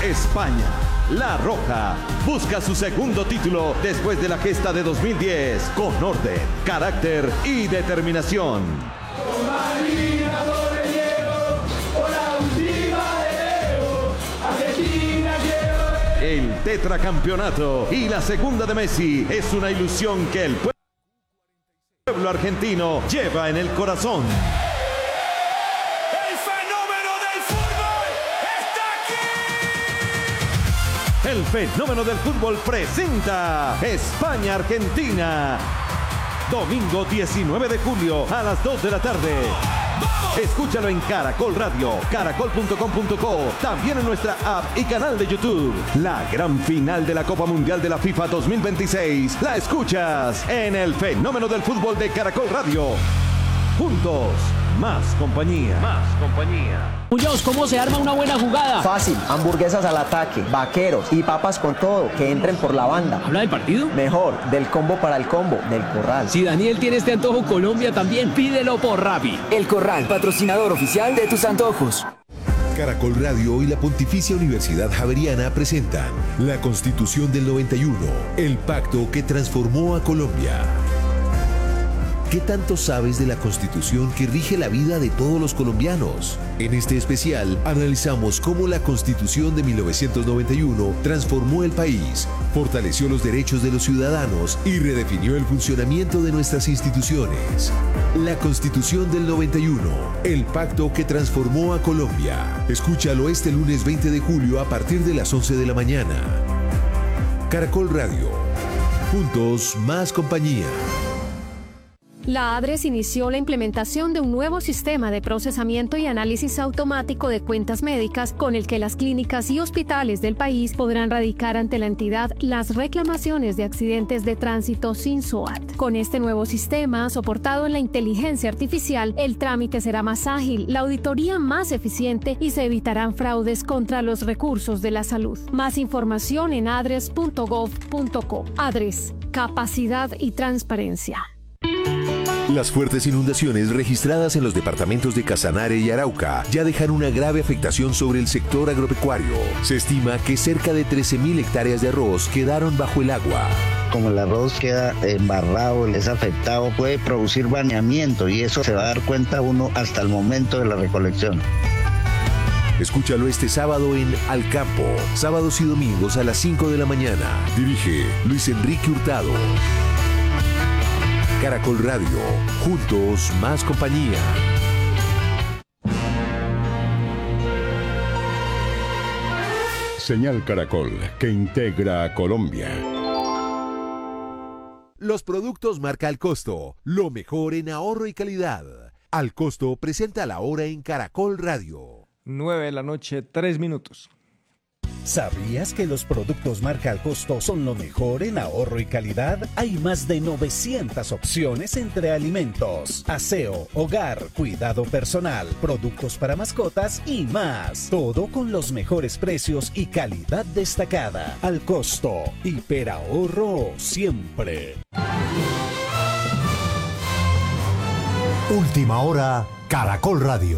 España. La Roja busca su segundo título después de la gesta de 2010 con orden, carácter y determinación. El tetracampeonato y la segunda de Messi es una ilusión que el pueblo argentino lleva en el corazón. ¡El fenómeno del fútbol está aquí! El fenómeno del fútbol presenta España-Argentina. Domingo 19 de julio a las 2 de la tarde. Escúchalo en Caracol Radio, caracol.com.co, también en nuestra app y canal de YouTube. La gran final de la Copa Mundial de la FIFA 2026 la escuchas en el fenómeno del fútbol de Caracol Radio. Juntos, más compañía. Más compañía. Muñoz, ¿cómo se arma una buena jugada? Fácil, hamburguesas al ataque, vaqueros y papas con todo, que entren por la banda. ¿Habla del partido? Mejor, del combo para el combo, del Corral. Si Daniel tiene este antojo, Colombia también, pídelo por Rappi. El Corral, patrocinador oficial de tus antojos. Caracol Radio y la Pontificia Universidad Javeriana presentan la Constitución del 91, el pacto que transformó a Colombia. ¿Qué tanto sabes de la Constitución que rige la vida de todos los colombianos? En este especial analizamos cómo la Constitución de 1991 transformó el país, fortaleció los derechos de los ciudadanos y redefinió el funcionamiento de nuestras instituciones. La Constitución del 91, el pacto que transformó a Colombia. Escúchalo este lunes 20 de julio a partir de las 11 de la mañana. Caracol Radio. Juntos, más compañía. La ADRES inició la implementación de un nuevo sistema de procesamiento y análisis automático de cuentas médicas con el que las clínicas y hospitales del país podrán radicar ante la entidad las reclamaciones de accidentes de tránsito sin SOAT. Con este nuevo sistema, soportado en la inteligencia artificial, el trámite será más ágil, la auditoría más eficiente y se evitarán fraudes contra los recursos de la salud. Más información en adres.gov.co. ADRES, capacidad y transparencia. Las fuertes inundaciones registradas en los departamentos de Casanare y Arauca ya dejan una grave afectación sobre el sector agropecuario. Se estima que cerca de 13.000 hectáreas de arroz quedaron bajo el agua. Como el arroz queda embarrado, es afectado, puede producir baneamiento y eso se va a dar cuenta uno hasta el momento de la recolección. Escúchalo este sábado en Al Campo, sábados y domingos a las 5 de la mañana. Dirige Luis Enrique Hurtado. Caracol Radio, juntos más compañía. Señal Caracol, que integra a Colombia. Los productos marca Al Costo, lo mejor en ahorro y calidad. Al Costo presenta la hora en Caracol Radio. 9 de la noche, 3 minutos. ¿Sabías que los productos marca Al Costo son lo mejor en ahorro y calidad? Hay más de 900 opciones entre alimentos, aseo, hogar, cuidado personal, productos para mascotas y más. Todo con los mejores precios y calidad destacada. Al Costo, hiperahorro siempre. Última hora, Caracol Radio.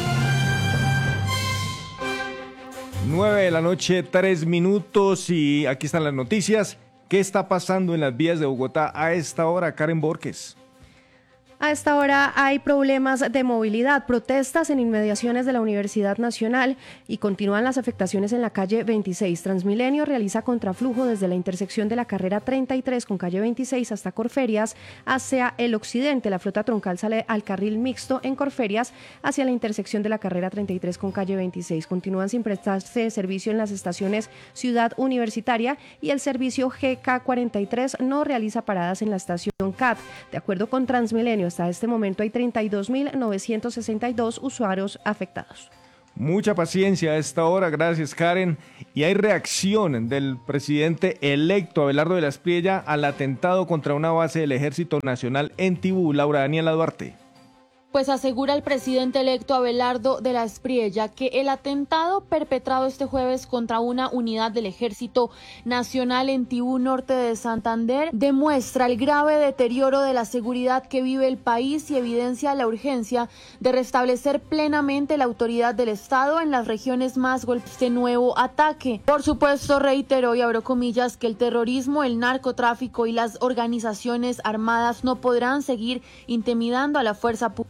9 de la noche, 3 minutos y aquí están las noticias. ¿Qué está pasando en las vías de Bogotá a esta hora, Karen Borges? A esta hora hay problemas de movilidad, protestas en inmediaciones de la Universidad Nacional y continúan las afectaciones en la calle 26. Transmilenio realiza contraflujo desde la intersección de la carrera 33 con calle 26 hasta Corferias hacia el occidente. La flota troncal sale al carril mixto en Corferias hacia la intersección de la carrera 33 con calle 26. Continúan sin prestarse servicio en las estaciones Ciudad Universitaria y el servicio GK43 no realiza paradas en la estación CAT. De acuerdo con Transmilenio, hasta este momento hay 32.962 usuarios afectados. Mucha paciencia a esta hora, gracias Karen. Y hay reacción del presidente electo Abelardo de la Espriella al atentado contra una base del Ejército Nacional en Tibú. Laura Daniela Duarte. Pues asegura el presidente electo Abelardo de la Espriella que el atentado perpetrado este jueves contra una unidad del Ejército Nacional en Tibú Norte de Santander demuestra el grave deterioro de la seguridad que vive el país y evidencia la urgencia de restablecer plenamente la autoridad del Estado en las regiones más golpeadas de este nuevo ataque. Por supuesto, reiteró y abro comillas que el terrorismo, el narcotráfico y las organizaciones armadas no podrán seguir intimidando a la fuerza pública.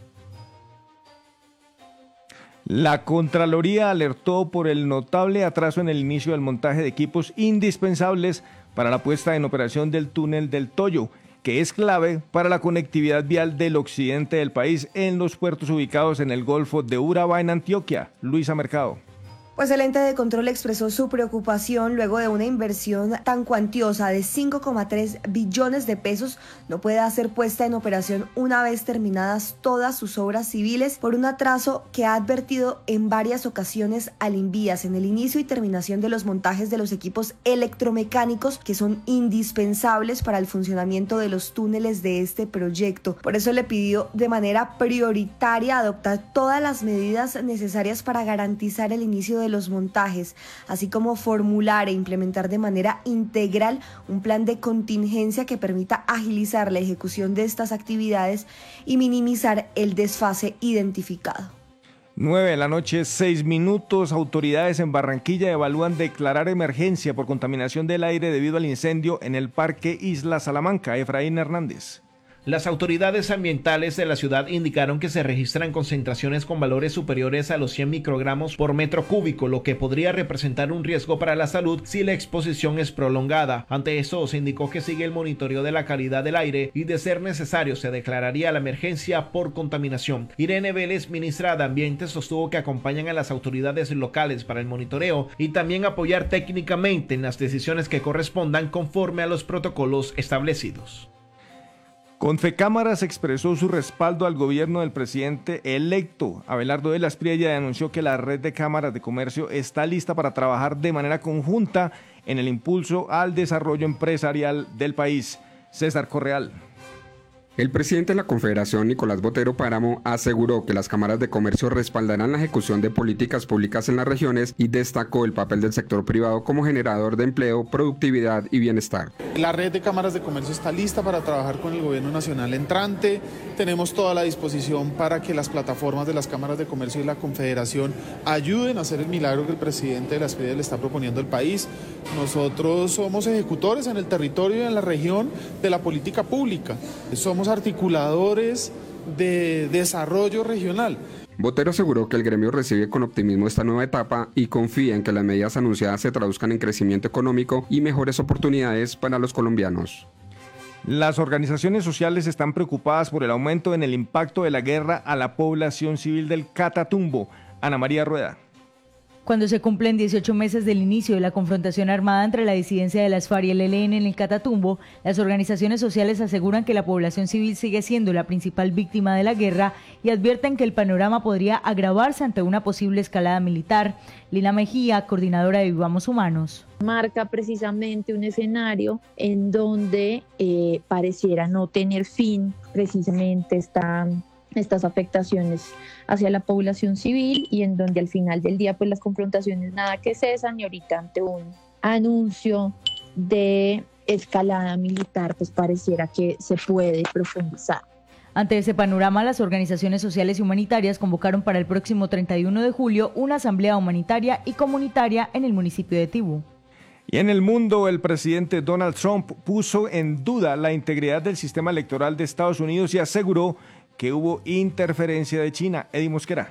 La Contraloría alertó por el notable atraso en el inicio del montaje de equipos indispensables para la puesta en operación del túnel del Toyo, que es clave para la conectividad vial del occidente del país en los puertos ubicados en el Golfo de Urabá, en Antioquia. Luisa Mercado. Pues el ente de control expresó su preocupación luego de una inversión tan cuantiosa de 5,3 billones de pesos no pueda ser puesta en operación una vez terminadas todas sus obras civiles por un atraso que ha advertido en varias ocasiones al Invías en el inicio y terminación de los montajes de los equipos electromecánicos que son indispensables para el funcionamiento de los túneles de este proyecto. Por eso le pidió de manera prioritaria adoptar todas las medidas necesarias para garantizar el inicio de los montajes, así como formular e implementar de manera integral un plan de contingencia que permita agilizar la ejecución de estas actividades y minimizar el desfase identificado. 9:06 p.m. Autoridades en Barranquilla evalúan declarar emergencia por contaminación del aire debido al incendio en el Parque Isla Salamanca. Efraín Hernández. Las autoridades ambientales de la ciudad indicaron que se registran concentraciones con valores superiores a los 100 microgramos por metro cúbico, lo que podría representar un riesgo para la salud si la exposición es prolongada. Ante eso, se indicó que sigue el monitoreo de la calidad del aire y, de ser necesario, se declararía la emergencia por contaminación. Irene Vélez, ministra de Ambiente, sostuvo que acompañan a las autoridades locales para el monitoreo y también apoyar técnicamente en las decisiones que correspondan conforme a los protocolos establecidos. Confecámaras expresó su respaldo al gobierno del presidente electo. Abelardo de la Espriella anunció que la red de cámaras de comercio está lista para trabajar de manera conjunta en el impulso al desarrollo empresarial del país. César Correal. El presidente de la Confederación, Nicolás Botero Páramo, aseguró que las cámaras de comercio respaldarán la ejecución de políticas públicas en las regiones y destacó el papel del sector privado como generador de empleo, productividad y bienestar. La red de cámaras de comercio está lista para trabajar con el gobierno nacional entrante. Tenemos toda la disposición para que las plataformas de las cámaras de comercio y la Confederación ayuden a hacer el milagro que el presidente de la Espriella le está proponiendo al país. Nosotros somos ejecutores en el territorio y en la región de la política pública. Somos articuladores de desarrollo regional. Botero aseguró que el gremio recibe con optimismo esta nueva etapa y confía en que las medidas anunciadas se traduzcan en crecimiento económico y mejores oportunidades para los colombianos. Las organizaciones sociales están preocupadas por el aumento en el impacto de la guerra a la población civil del Catatumbo. Ana María Rueda. Cuando se cumplen 18 meses del inicio de la confrontación armada entre la disidencia de las FARC y el ELN en el Catatumbo, las organizaciones sociales aseguran que la población civil sigue siendo la principal víctima de la guerra y advierten que el panorama podría agravarse ante una posible escalada militar. Lina Mejía, coordinadora de Vivamos Humanos. Marca precisamente un escenario en donde pareciera no tener fin precisamente estas afectaciones hacia la población civil y en donde al final del día pues las confrontaciones nada que cesan y ahorita ante un anuncio de escalada militar pues pareciera que se puede profundizar. Ante ese panorama, las organizaciones sociales y humanitarias convocaron para el próximo 31 de julio una asamblea humanitaria y comunitaria en el municipio de Tibú. Y en el mundo, el presidente Donald Trump puso en duda la integridad del sistema electoral de Estados Unidos y aseguró que hubo interferencia de China. Eddie Mosquera.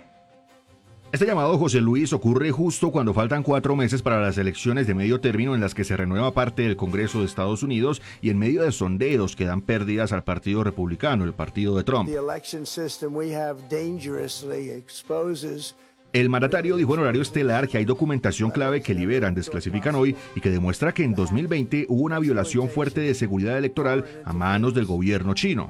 Este llamado, José Luis, ocurre justo cuando faltan 4 meses para las elecciones de medio término en las que se renueva parte del Congreso de Estados Unidos y en medio de sondeos que dan pérdidas al Partido Republicano, el partido de Trump. El mandatario dijo en horario estelar que hay documentación clave que liberan, desclasifican hoy y que demuestra que en 2020 hubo una violación fuerte de seguridad electoral a manos del gobierno chino.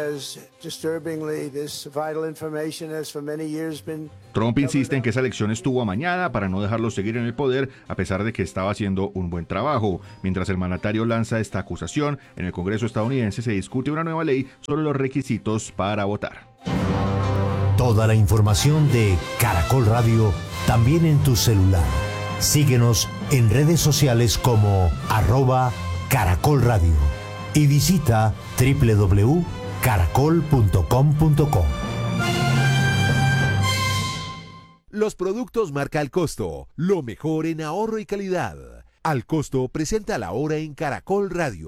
Trump insiste en que esa elección estuvo amañada para no dejarlo seguir en el poder, a pesar de que estaba haciendo un buen trabajo. Mientras el mandatario lanza esta acusación, en el Congreso estadounidense se discute una nueva ley sobre los requisitos para votar. Toda la información de Caracol Radio también en tu celular. Síguenos en redes sociales como @Caracol Radio y visita www.caracol.com.co. Los productos marca Al Costo, lo mejor en ahorro y calidad. Al Costo presenta la hora en Caracol Radio.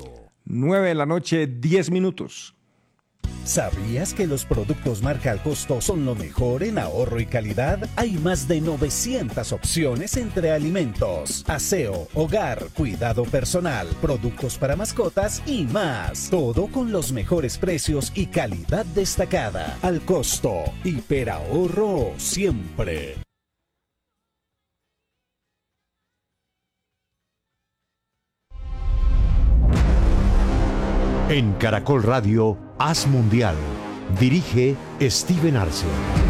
9:10 p.m. ¿Sabías que los productos marca Al Costo son lo mejor en ahorro y calidad? Hay más de 900 opciones entre alimentos, aseo, hogar, cuidado personal, productos para mascotas y más. Todo con los mejores precios y calidad destacada. Al Costo, hiperahorro siempre. En Caracol Radio, Haz Mundial. Dirige Steven Arce.